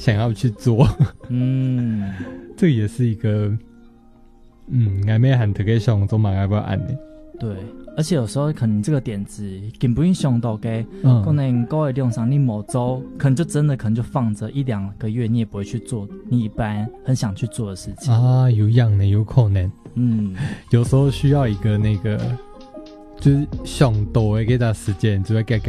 想要去做。这也是一个还没喊特别想做嘛，要不要按呢？ 对，而且有时候可能这个点子根本想到嘅，可能各位用上你某周，可能就真的可能就放着1-2个月，你也不会去做你一般很想去做的事情啊，有样呢，有可能。有时候需要一个那个，就是想到的给他时间，就会给